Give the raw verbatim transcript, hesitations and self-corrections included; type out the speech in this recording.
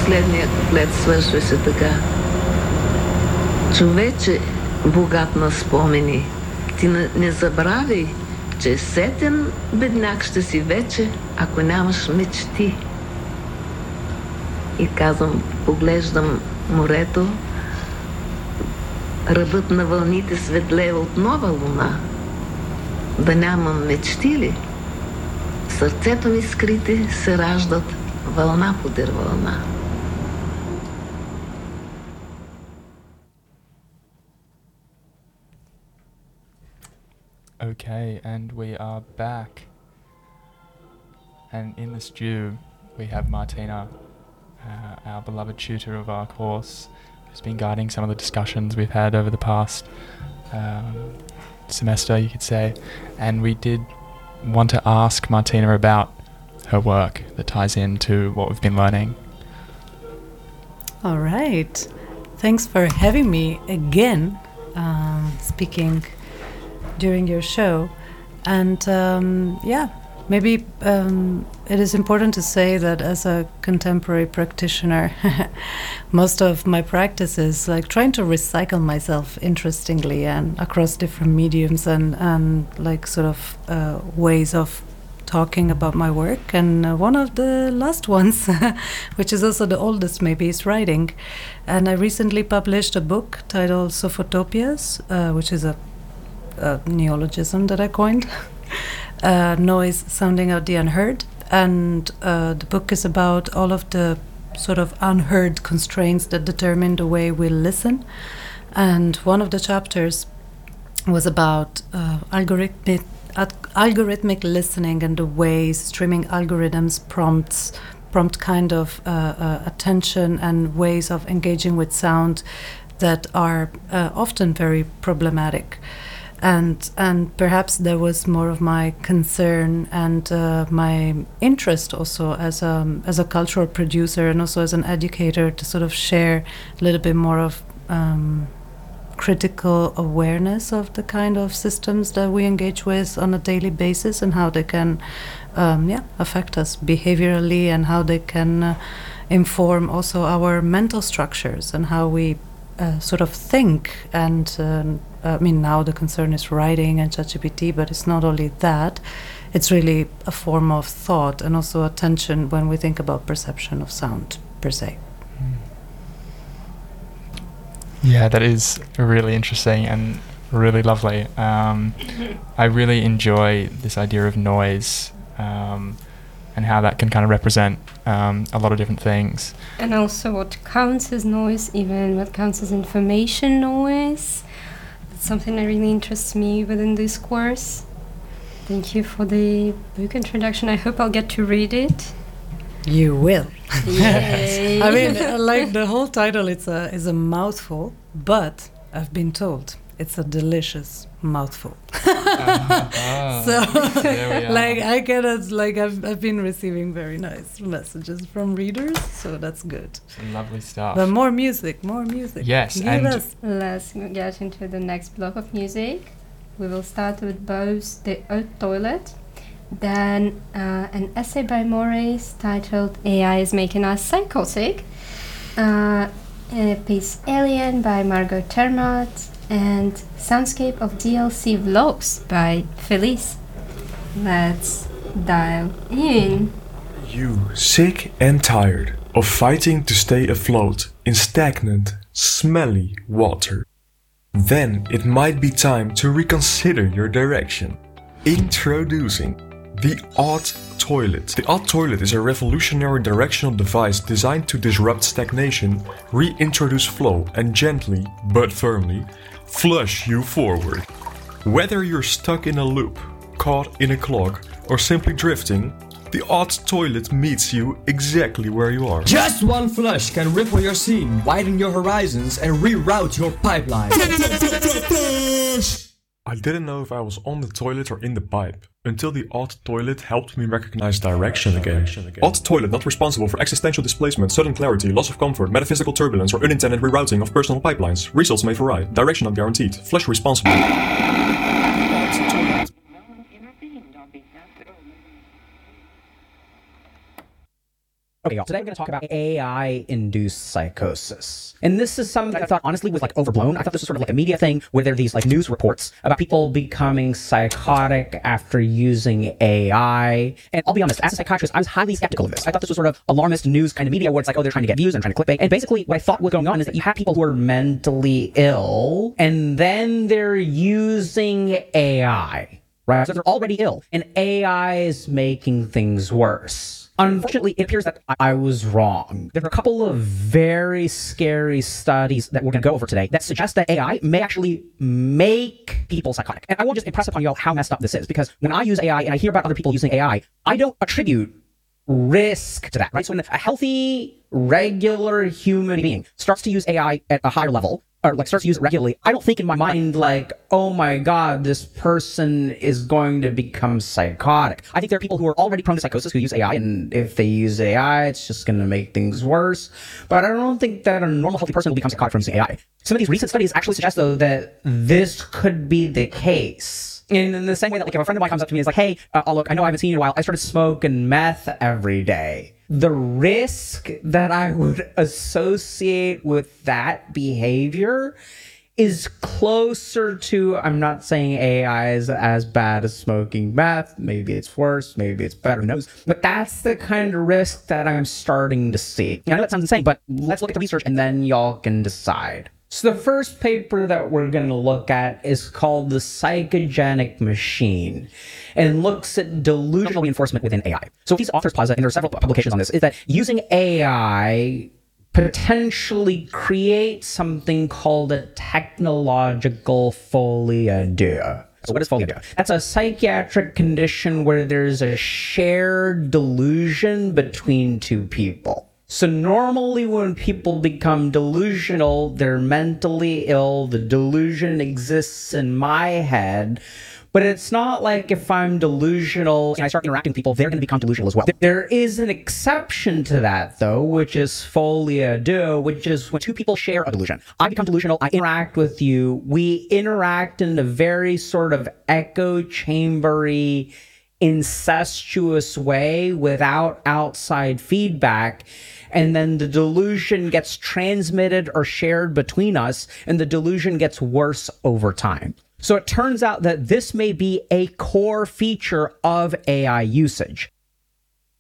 последния куплет свършваше така. Човече, богат на спомени, ти не забравяй, че сетен бедняк ще си вече, ако нямаш мечти. И казвам, поглеждам морето, ръбът на вълните светлее от нова луна. Да нямам мечти ли? В сърцето ми скрити се раждат вълна подир вълна. Okay, and we are back. And in the stew, we have Martina, uh, our beloved tutor of our course, who's been guiding some of the discussions we've had over the past um, semester, you could say. And we did want to ask Martina about her work that ties into what we've been learning. All right. Thanks for having me again, um, speaking during your show. And um, yeah, maybe um, it is important to say that as a contemporary practitioner, most of my practice is like trying to recycle myself interestingly and across different mediums and, and like sort of uh, ways of talking about my work. And uh, one of the last ones, which is also the oldest maybe, is writing. And I recently published a book titled Sophotopias, uh, which is a, a neologism that I coined. Uh, noise sounding out the unheard, and uh, the book is about all of the sort of unheard constraints that determine the way we listen. And one of the chapters was about uh, algorithmic at algorithmic listening and the way streaming algorithms prompts prompt kind of uh, uh, attention and ways of engaging with sound that are uh, often very problematic. And and perhaps there was more of my concern and uh, my interest also as a, as a cultural producer and also as an educator to sort of share a little bit more of um, critical awareness of the kind of systems that we engage with on a daily basis and how they can um, yeah, affect us behaviorally and how they can uh, inform also our mental structures and how we uh, sort of think. And um, I mean, now the concern is writing and ChatGPT, but it's not only that. It's really a form of thought and also attention when we think about perception of sound per se. Yeah, that is really interesting and really lovely. Um, I really enjoy this idea of noise um, and how that can kind of represent um, a lot of different things. And also what counts as noise, even what counts as information noise. That's something that really interests me within this course. Thank you for the book introduction. I hope I'll get to read it. You will. Yay. I mean, uh, like the whole title, it's a is a mouthful, but I've been told it's a delicious mouthful. uh-huh. So, There we are. like, I cannot, like, I've I've been receiving very nice messages from readers, so that's good. Lovely stuff. But more music, more music. Yes, Give and us. Let's get into the next block of music. We will start with both The Haute Toilet, then uh, an essay by Moraes titled A I is Making Us Psychotic, uh, a piece Alien by Margot Termat, and Soundscape of D L C Vlogs by Felice. Let's dive in. You sick and tired of fighting to stay afloat in stagnant, smelly water? Then it might be time to reconsider your direction. Introducing the Haute Toilet. The Haute Toilet is a revolutionary directional device designed to disrupt stagnation, reintroduce flow, and gently, but firmly, flush you forward. Whether you're stuck in a loop, caught in a clog, or simply drifting, the Haute Toilet meets you exactly where you are. Just one flush can ripple your scene, widen your horizons, and reroute your pipeline. I didn't know if I was on the toilet or in the pipe, until the Haute Toilet helped me recognize direction again. Haute Toilet not responsible for existential displacement, sudden clarity, loss of comfort, metaphysical turbulence, or unintended rerouting of personal pipelines. Results may vary, direction not guaranteed. Flush responsibly. Okay, y'all. Today I'm going to talk about A I-induced psychosis. And this is something that I thought honestly was like overblown. I thought this was sort of like a media thing where there are these like news reports about people becoming psychotic after using A I. And I'll be honest, as a psychiatrist, I was highly skeptical of this. I thought this was sort of alarmist news kind of media where it's like, oh, they're trying to get views and trying to clickbait. And basically what I thought was going on is that you have people who are mentally ill and then they're using A I, right? So they're already ill and A I is making things worse. Unfortunately, it appears that I was wrong. There are a couple of very scary studies that we're going to go over today that suggest that A I may actually make people psychotic. And I will just impress upon you all how messed up this is, because when I use A I and I hear about other people using A I, I don't attribute risk to that, right? So when a healthy, regular human being starts to use A I at a higher level, or like starts to use it regularly, I don't think in my mind like, oh my God, this person is going to become psychotic. I think there are people who are already prone to psychosis who use A I, and if they use A I, it's just going to make things worse. But I don't think that a normal healthy person will become psychotic from using A I. Some of these recent studies actually suggest though that this could be the case. And in the same way that like if a friend of mine comes up to me and is like, hey, uh, oh, look, I know I haven't seen you in a while. I started smoking meth every day. The risk that I would associate with that behavior is closer to, I'm not saying A I is as bad as smoking meth. Maybe it's worse. Maybe it's better. Who knows? But that's the kind of risk that I'm starting to see. I know that sounds insane, but let's look at the research and then y'all can decide. So the first paper that we're going to look at is called The Psychogenic Machine and looks at delusional reinforcement within A I. So what these authors posit, and there are several publications on this, is that using A I potentially creates something called a technological folie à deux. So what is folie à deux? That's a psychiatric condition where there's a shared delusion between two people. So normally when people become delusional, they're mentally ill. The delusion exists in my head. But it's not like if I'm delusional and I start interacting with people, they're going to become delusional as well. There is an exception to that, though, which is folie à deux, which is when two people share a delusion. I become delusional, I interact with you, we interact in a very sort of echo chambery, incestuous way without outside feedback, and then the delusion gets transmitted or shared between us, and the delusion gets worse over time. So it turns out that this may be a core feature of A I usage.